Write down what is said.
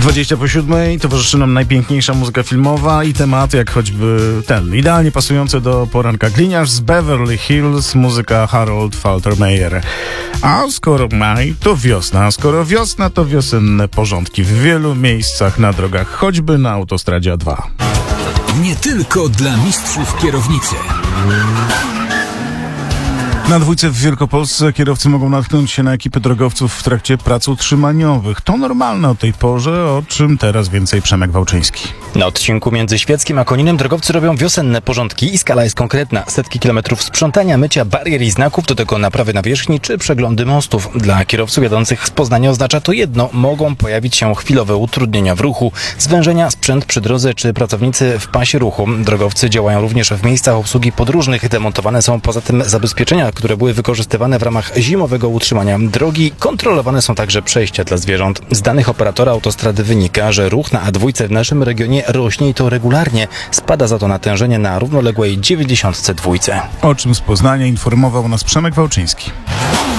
7:20 towarzyszy nam najpiękniejsza muzyka filmowa i tematy jak choćby ten, idealnie pasujący do poranka. Gliniarz z Beverly Hills, muzyka Harold Faltermeyer. A skoro maj, to wiosna, a skoro wiosna, to wiosenne porządki w wielu miejscach na drogach, choćby na autostradzie A2. Nie tylko dla mistrzów kierownicy. Na dwójce w Wielkopolsce kierowcy mogą natknąć się na ekipy drogowców w trakcie prac utrzymaniowych. To normalne o tej porze, o czym teraz więcej Przemek Wałczyński. Na odcinku między Świeckiem a Koninem drogowcy robią wiosenne porządki i skala jest konkretna. Setki kilometrów sprzątania, mycia barier i znaków, do tego naprawy nawierzchni czy przeglądy mostów. Dla kierowców jadących z Poznania oznacza to jedno. Mogą pojawić się chwilowe utrudnienia w ruchu, zwężenia, sprzęt przy drodze czy pracownicy w pasie ruchu. Drogowcy działają również w miejscach obsługi podróżnych. Demontowane są poza tym zabezpieczenia, które były wykorzystywane w ramach zimowego utrzymania drogi. Kontrolowane są także przejścia dla zwierząt. Z danych operatora autostrady wynika, że ruch na A2 w naszym regionie rośnie i to regularnie. Spada za to natężenie na równoległej 92. O czym z Poznania informował nas Przemek Wałczyński.